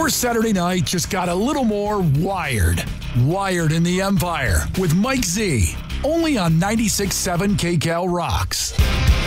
Your Saturday night just got a little more wired. Wired in the Empire with Mike Z. Only on 96.7 KCAL Rocks.